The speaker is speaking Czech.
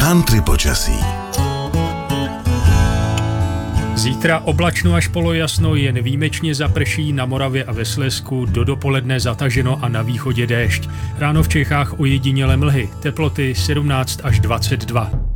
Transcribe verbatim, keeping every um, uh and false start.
Country počasí. Zítra oblačno až polojasno, jen výjimečně zaprší, na Moravě a ve Slezsku do dopoledne zataženo a na východě déšť. Ráno v Čechách ojediněle mlhy, teploty sedmnáct až dvacet dva.